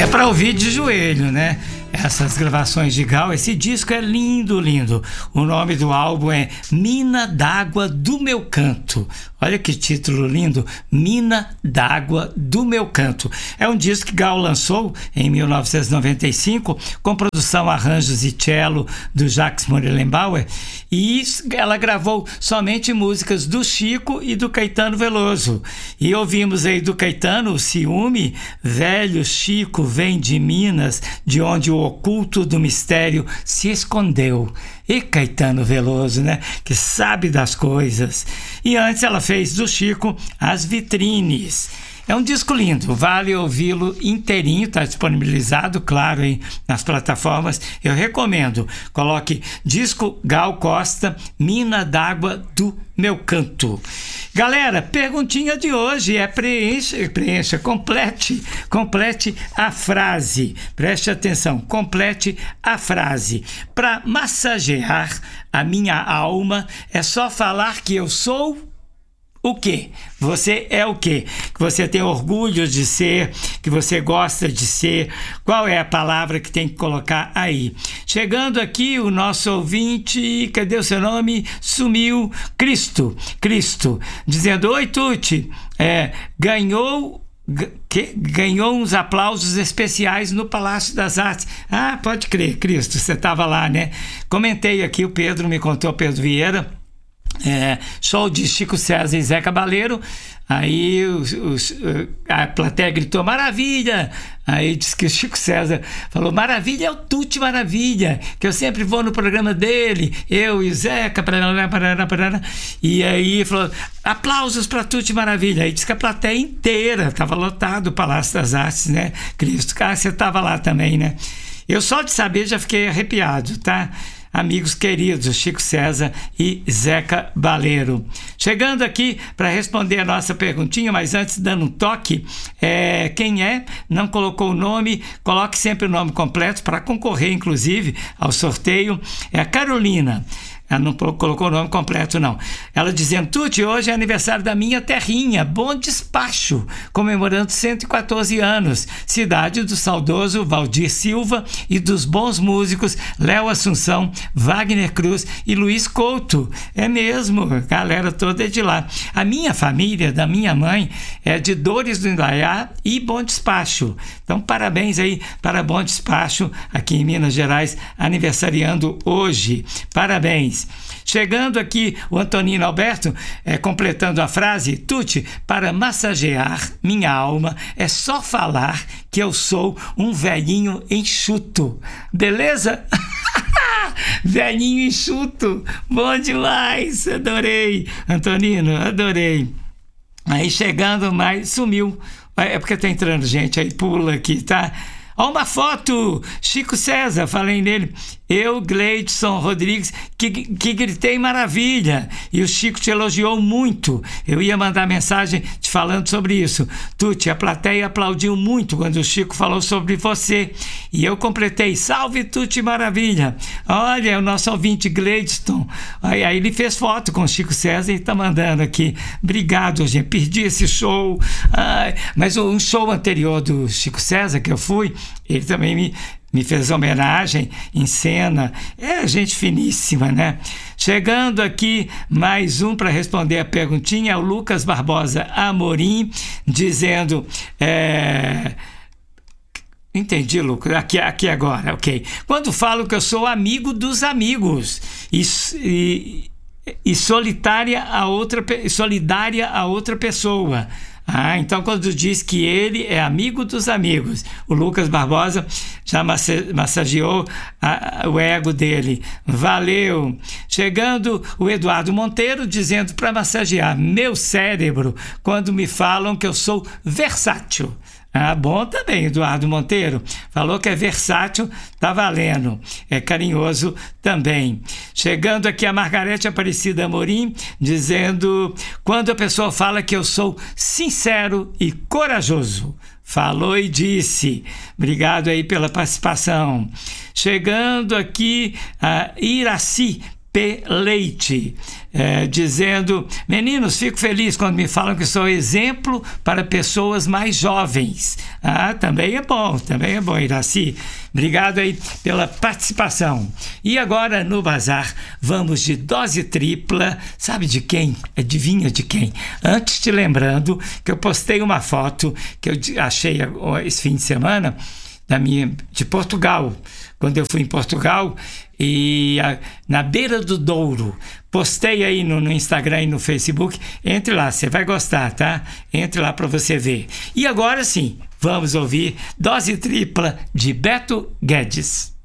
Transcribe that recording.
para ouvir de joelho, né? Essas gravações de Gal, esse disco é lindo, lindo. O nome do álbum é Mina d'Água do Meu Canto. Olha que título lindo, Mina d'Água do Meu Canto. É um disco que Gal lançou em 1995, com produção, arranjos e cello do Jacques Morellenbauer, e ela gravou somente músicas do Chico e do Caetano Veloso. E ouvimos aí do Caetano o Ciúme, Velho Chico vem de Minas, de onde o oculto do mistério se escondeu. E Caetano Veloso, né? Que sabe das coisas. E antes ela fez do Chico As Vitrines. É um disco lindo, vale ouvi-lo inteirinho, está disponibilizado, claro, aí nas plataformas. Eu recomendo. Coloque disco Gal Costa, Mina d'Água do Meu Canto. Galera, perguntinha de hoje é preencha, complete a frase. Preste atenção, complete a frase. Para massagear a minha alma, é só falar que eu sou o quê? Você é o quê? Que você tem orgulho de ser, que você gosta de ser. Qual é a palavra que tem que colocar aí? Chegando aqui o nosso ouvinte, cadê o seu nome? Sumiu. Cristo, dizendo: oi, Tuti, ganhou uns aplausos especiais no Palácio das Artes. Ah, pode crer, Cristo, você estava lá, né? Comentei aqui, o Pedro me contou, Pedro Vieira. Show de Chico César e Zé Cabaleiro. Aí a plateia gritou maravilha. Aí disse que o Chico César falou: maravilha é o Tuti Maravilha, que eu sempre vou no programa dele, eu e o Zeca, e aí falou: aplausos para Tuti Maravilha. Aí disse que a plateia inteira estava lotado, o Palácio das Artes, né? Cristo, você estava lá também, né? Eu só de saber já fiquei arrepiado, tá? Amigos queridos, Chico César e Zeca Baleiro. Chegando aqui para responder a nossa perguntinha, mas antes dando um toque, quem não colocou o nome, coloque sempre o nome completo para concorrer, inclusive, ao sorteio. É a Carolina. Ela não colocou o nome completo, não. Ela dizendo: Tuti, hoje é aniversário da minha terrinha, Bom Despacho, comemorando 114 anos. Cidade do saudoso Valdir Silva e dos bons músicos Léo Assunção, Wagner Cruz e Luiz Couto. É mesmo, a galera toda é de lá. A minha família, da minha mãe, é de Dores do Indaiá e Bom Despacho. Então, parabéns aí para Bom Despacho, aqui em Minas Gerais, aniversariando hoje. Parabéns. Chegando aqui o Antonino Alberto, completando a frase: Tuti, para massagear minha alma é só falar que eu sou um velhinho enxuto. Beleza? Velhinho enxuto, bom demais, adorei, Antonino, adorei. Aí chegando mais, sumiu, é porque tá entrando gente aí, pula aqui, tá? Ó, uma foto, Chico César, falei nele. Eu, Gleidson Rodrigues, que gritei maravilha. E o Chico te elogiou muito. Eu ia mandar mensagem te falando sobre isso. Tuti, a plateia aplaudiu muito quando o Chico falou sobre você. E eu completei: salve, Tuti Maravilha. Olha, o nosso ouvinte Gleidson. Aí ele fez foto com o Chico César e está mandando aqui. Obrigado, gente. Perdi esse show. Mas um show anterior do Chico César que eu fui, ele também me fez homenagem em cena. É gente finíssima, né? Chegando aqui mais um para responder a perguntinha, é o Lucas Barbosa Amorim, dizendo: entendi, Lucas, aqui agora, ok. Quando falo que eu sou amigo dos amigos e solidária a outra pessoa. Então quando diz que ele é amigo dos amigos, o Lucas Barbosa já massageou o ego dele. Valeu! Chegando o Eduardo Monteiro, dizendo para massagear meu cérebro quando me falam que eu sou versátil. Bom também, Eduardo Monteiro. Falou que é versátil, tá valendo. É carinhoso também. Chegando aqui a Margarete Aparecida Amorim, dizendo: quando a pessoa fala que eu sou sincero e corajoso. Falou e disse. Obrigado aí pela participação. Chegando aqui a Iraci P. Leite, dizendo: meninos, fico feliz quando me falam que sou exemplo para pessoas mais jovens. Ah, também é bom, Iraci. Obrigado aí pela participação. E agora no Bazar, vamos de dose tripla. Sabe de quem? Adivinha de quem? Antes te lembrando que eu postei uma foto que eu achei esse fim de semana de Portugal, quando eu fui em Portugal e na beira do Douro. Postei aí no Instagram e no Facebook. Entre lá, você vai gostar, tá? Entre lá para você ver. E agora sim, vamos ouvir Dose Tripla de Beto Guedes.